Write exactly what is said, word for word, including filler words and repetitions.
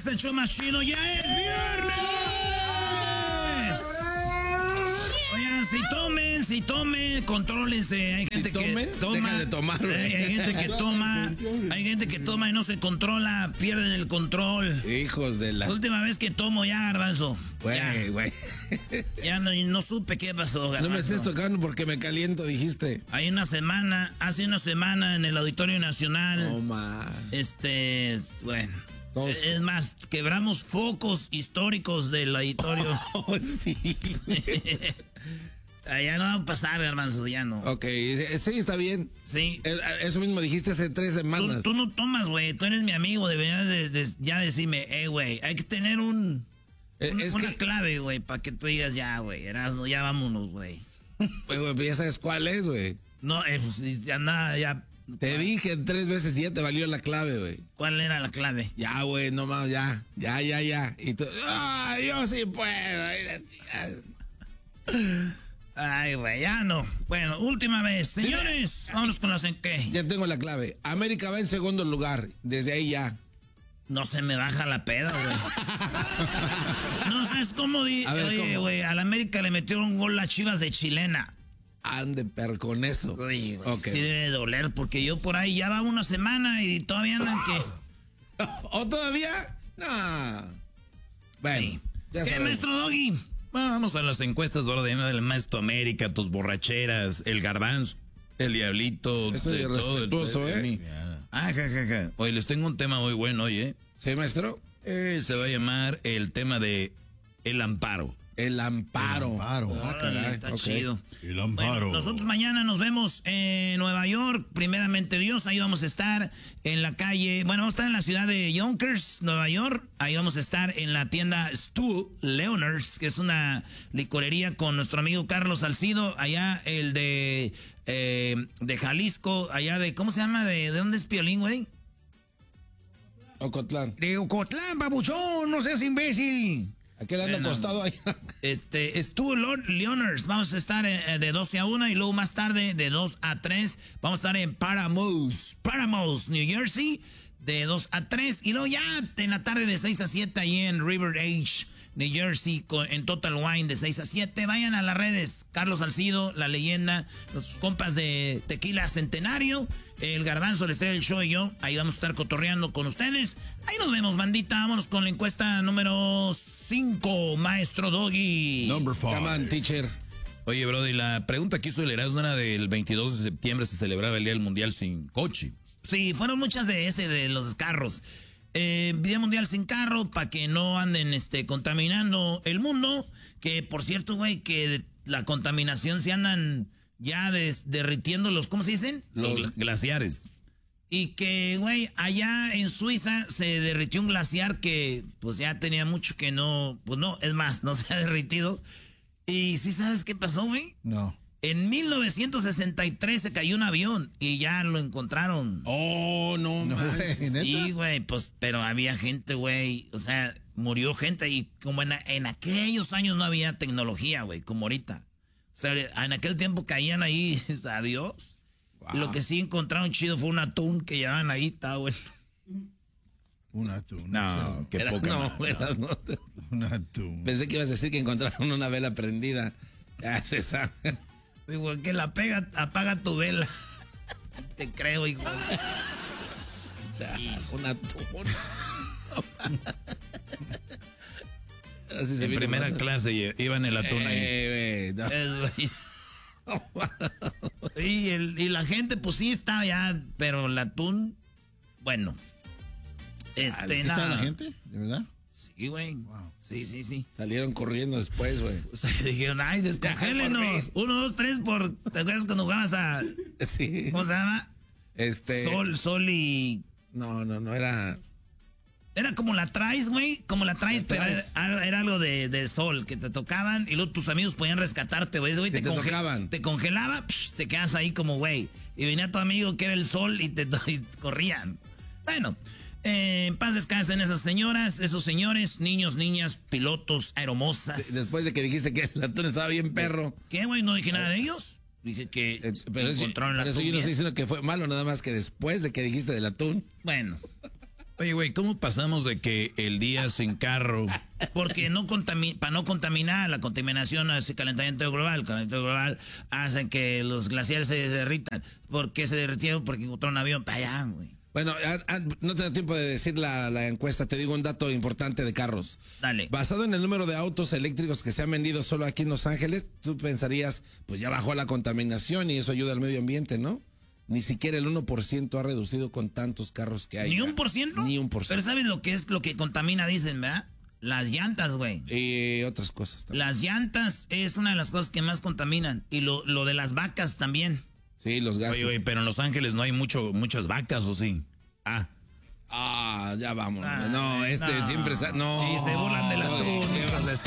este show más chido ya es viernes. Oigan, si tomen, si tomen, contrólense. Hay gente si tomen, que toma. deja de tomar, hay, hay gente que toma. Hay gente que toma y no se controla, pierden el control. Hijos de la... La última vez que tomo ya, Garbanzo. Güey, güey. Ya no, no supe qué pasó, Garbanzo. No me estés tocando porque me caliento, dijiste. Hay una semana, hace una semana en el Auditorio Nacional. No, man. Este, bueno. Todos... Es más, quebramos focos históricos del auditorio. Oh, sí. Ya no va a pasar, hermano, ya no. Ok, sí, está bien. Sí. Eso mismo dijiste hace tres semanas. Tú, tú no tomas, güey. Tú eres mi amigo. Deberías de, de, ya decirme, eh, güey, hay que tener un, un es una que... clave, güey, para que tú digas, ya, güey, ya vámonos, güey. Güey, ya sabes cuál es, güey. No, eh, pues ya nada, ya. Te dije tres veces y ya te valió la clave, güey. ¿Cuál era la clave? Ya, güey, no más, ya, ya, ya, ya. Y tú, ah, yo sí puedo. Ay, güey, ya no. Bueno, última vez. Señores, Dime, vámonos con las en qué. Ya tengo la clave. América va en segundo lugar. Desde ahí ya. No se me baja la peda, güey. No sabes cómo. Di a ver, Oye, güey, al América le metieron un gol las Chivas de chilena. Ande, pero con eso. Oye, güey, okay. Sí debe doler, porque yo por ahí ya va una semana y todavía andan que... ¿O todavía? No. Bueno. Sí. Ya ¿Qué, sabemos. maestro Doggy? Bueno, vamos a las encuestas, bro, del Maestro América, tus borracheras, el garbanzo, el diablito, Eso de es todo. respetuoso, el, el, ¿eh? el, ah, ja, ja, ja. Oye, les tengo un tema muy bueno, oye. ¿Sí, maestro? Eh, se va a llamar el tema de el amparo. El amparo. El amparo. Ah, caray, está okay. chido. El amparo. Bueno, nosotros mañana nos vemos en Nueva York, primeramente Dios, ahí vamos a estar en la calle, bueno, vamos a estar en la ciudad de Yonkers, Nueva York, ahí vamos a estar en la tienda Stu Leonard's, que es una licorería con nuestro amigo Carlos Salcido, allá el de, eh, de Jalisco, allá de, ¿cómo se llama? ¿De, de dónde es Piolín, güey? Ocotlán. De Ocotlán, babuchón, no seas imbécil. Aquel anda bueno, acostado ahí. Este, estuvo Leonard's. Vamos a estar eh, de doce a una y luego más tarde de dos a tres. Vamos a estar en Paramus, Paramus, New Jersey, de dos a tres. Y luego ya en la tarde de seis a siete ahí en River Edge, New Jersey, con, en Total Wine de seis a siete. Vayan a las redes. Carlos Salcido, la leyenda, los compas de Tequila Centenario, el Garbanzo, el Estrella del Show y yo. Ahí vamos a estar cotorreando con ustedes. Ahí nos vemos, bandita. Vámonos con la encuesta número cinco, Maestro Doggy. Number five. Come on, teacher. Oye, brother, la pregunta que hizo el Erasmo era del veintidós de septiembre se celebraba el Día del Mundial sin coche. Sí, fueron muchas de ese, de los carros. Eh, Día Mundial sin carro, para que no anden este, contaminando el mundo. Que, por cierto, güey, que la contaminación se andan ya des, derritiendo los, ¿cómo se dicen? Los glaciares. Y que, güey, allá en Suiza se derritió un glaciar que, pues, ya tenía mucho que no, pues no, es más, no se ha derritido. Y ¿sí sabes qué pasó, güey? No. En mil novecientos sesenta y tres se cayó un avión y ya lo encontraron. Oh, no, no más. Sí, güey, pues, pero había gente, güey, o sea, murió gente y como en, en aquellos años no había tecnología, güey, como ahorita. O sea, en aquel tiempo caían ahí, adiós. Wow. Lo que sí encontraron chido fue un atún que llevaban ahí, está bueno. Un atún. No, qué era, poca no, madre, era, no. no. Un atún. Pensé que ibas a decir que encontraron una vela prendida. Ya se sabe. Digo, que la pega, apaga tu vela. Te creo, hijo. Ya, sí. Un atún. Así en primera clase iba en el atún ahí. Eh, no. Es, y, el, y la gente, pues sí está ya, pero el atún, bueno. Este, ¿Está la gente? ¿De verdad? Sí, güey. Wow. Sí, sí, sí. Salieron corriendo después, güey. O sea, dijeron, ay, descongélenos. Uno, dos, tres por. ¿Te acuerdas cuando jugabas a. Sí. ¿Cómo se llama? Este. Sol, sol y. No, no, no era. Era como la traes, güey. Como la traes, pero era, era algo de, de sol que te tocaban y luego tus amigos podían rescatarte, güey. Sí, te, te, conge tocaban. Te congelaba, psh, te quedas ahí como, güey. Y venía tu amigo que era el sol y te y corrían. Bueno. Eh, en paz descansen esas señoras, esos señores, niños, niñas, pilotos, aeromosas. Después de que dijiste que el atún estaba bien perro. ¿Qué, güey? ¿No dije nada de ellos? Dije que eh, pero encontraron eso, el pero atún. Eso yo no estoy diciendo que fue malo, nada más que después de que dijiste del atún. Bueno. Oye, güey, ¿cómo pasamos de que el día sin carro? Porque no contami para no contaminar, la contaminación hace calentamiento global. El calentamiento global hace que los glaciares se derritan. ¿Por qué se derritieron? Porque encontraron un avión para allá, güey. Bueno, a, a, no te da tiempo de decir la, la encuesta. Te digo un dato importante de carros. Dale. Basado en el número de autos eléctricos que se han vendido solo aquí en Los Ángeles, tú pensarías, pues ya bajó la contaminación y eso ayuda al medio ambiente, ¿no? Ni siquiera el uno por ciento ha reducido con tantos carros que hay. ¿Ni un por ciento? Ni un por ciento. Pero ¿sabes lo que es lo que contamina, dicen, verdad? Las llantas, güey. Y otras cosas también. Las llantas es una de las cosas que más contaminan. Y lo, lo de las vacas también. Sí, los gases. Oye, oye, pero en Los Ángeles no hay mucho, muchas vacas, ¿o sí? Ah. Ah, ya vamos. Ah, no, este no. siempre... No. Y se burlan de la no, túnica.